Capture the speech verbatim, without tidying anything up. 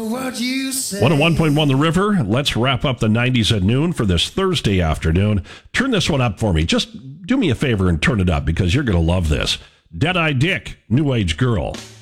what you say. one oh one point one The River. Let's wrap up the nineties at noon for this Thursday afternoon. Turn this one up for me. Just do me a favor and turn it up because you're going to love this. Dead-Eye Dick, New Age Girl.